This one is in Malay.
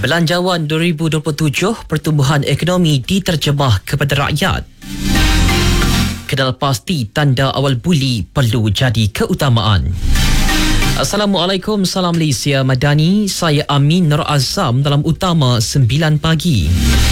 Belanjawan 2027, pertumbuhan ekonomi diterjemah kepada rakyat. Kenal pasti tanda awal buli perlu jadi keutamaan. Assalamualaikum, salam Malaysia Madani. Saya Amin Nur Azam dalam Utama 9 pagi.